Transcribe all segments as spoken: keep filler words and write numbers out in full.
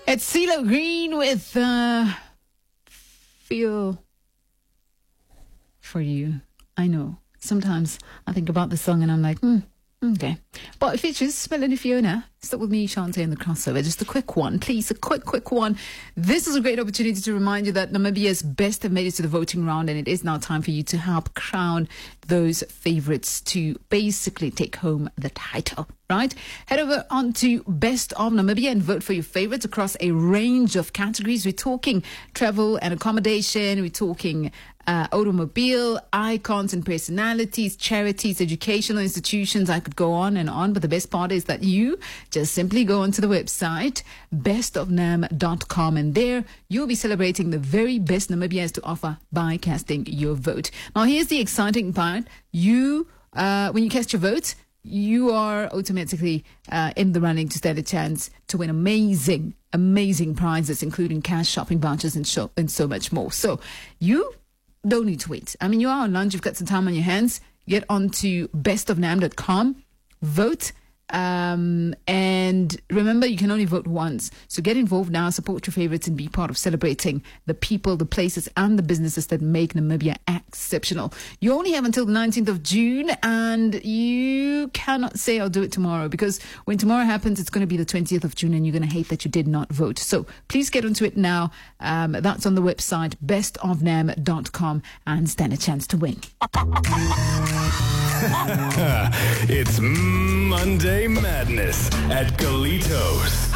It's CeeLo Green with uh, Feel For You. I know. Sometimes I think about the song and I'm like, hmm, okay. But it features Melanie Fiona. Stuck with me, Shantae, in the crossover. Just a quick one, please. A quick, quick one. This is a great opportunity to remind you that Namibia's best have made it to the voting round, and it is now time for you to help crown those favorites to basically take home the title, right? Head over onto Best of Namibia and vote for your favorites across a range of categories. We're talking travel and accommodation. We're talking uh, automobile, icons and personalities, charities, educational institutions. I could go on and on, but the best part is that you just simply go onto the website, best of nam dot com, and there you'll be celebrating the very best Namibia has to offer by casting your vote. Now, here's the exciting part. You, uh, when you cast your vote, you are automatically uh, in the running to stand a chance to win amazing, amazing prizes, including cash, shopping vouchers, and, show, and so much more. So you don't need to wait. I mean, you are on lunch, you've got some time on your hands. Get onto best of nam dot com, vote. Um, and remember, you can only vote once. So get involved now, support your favorites, and be part of celebrating the people, the places, and the businesses that make Namibia exceptional. You only have until the nineteenth of June, and you cannot say, I'll do it tomorrow, because when tomorrow happens, it's going to be the twentieth of June, and you're going to hate that you did not vote. So please get onto it now. Um, that's on the website, best of nam dot com, and stand a chance to win. It's Monday Madness at Galitos.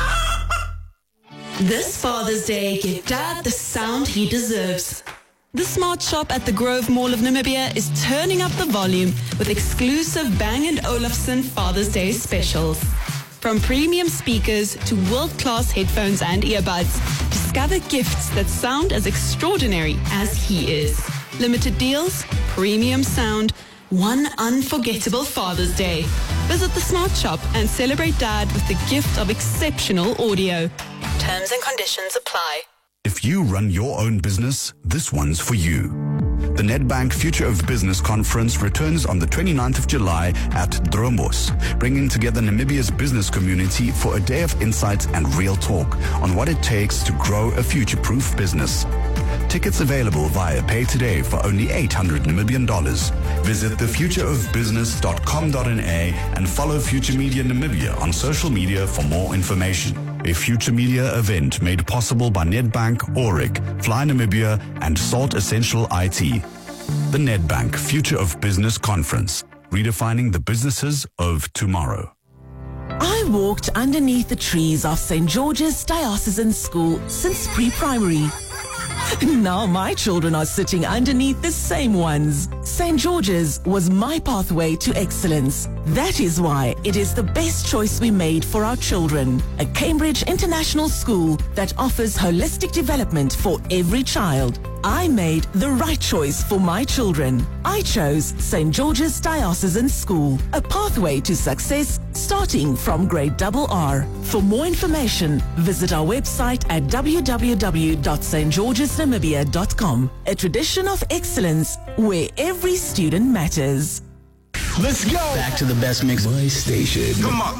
This Father's Day, give Dad the sound he deserves. The Smart Shop at the Grove Mall of Namibia is turning up the volume with exclusive Bang and Olufsen Father's Day specials. From premium speakers to world-class headphones and earbuds, discover gifts that sound as extraordinary as he is. Limited deals, premium sound, one unforgettable Father's Day. Visit the Smart Shop and celebrate Dad with the gift of exceptional audio. Terms and conditions apply. If you run your own business, this one's for you. The Nedbank Future of Business Conference returns on the twenty-ninth of July at Drombos, bringing together Namibia's business community for a day of insights and real talk on what it takes to grow a future-proof business. Tickets available via Pay Today for only eight hundred Namibian dollars. Visit the future of business dot com dot n a and follow Future Media Namibia on social media for more information. A Future Media event made possible by Nedbank, Auric, Fly Namibia, and Salt Essential I T. The Nedbank Future of Business Conference, redefining the businesses of tomorrow. I walked underneath the trees of Saint George's Diocesan School since pre-primary. Now my children are sitting underneath the same ones. Saint George's was my pathway to excellence. That is why it is the best choice we made for our children. A Cambridge international school that offers holistic development for every child. I made the right choice for my children. I chose Saint George's Diocesan School, a pathway to success starting from grade double R. For more information, visit our website at w w w dot s t georges namibia dot com. A tradition of excellence where every student matters. Let's go. Back to the best mix. My station. Come on.